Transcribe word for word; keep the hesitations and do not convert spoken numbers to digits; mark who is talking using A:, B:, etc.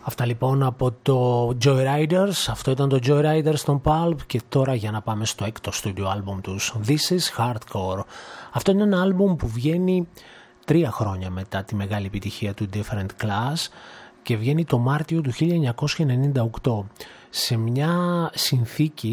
A: Αυτά λοιπόν από το Joyriders. Αυτό ήταν το Joyriders των Pulp. Και τώρα για να πάμε στο έκτο studio album τους, This is Hardcore. Αυτό είναι ένα album που βγαίνει τρία χρόνια μετά τη μεγάλη επιτυχία του Different Class και βγαίνει το Μάρτιο του χίλια εννιακόσια ενενήντα οκτώ σε μια συνθήκη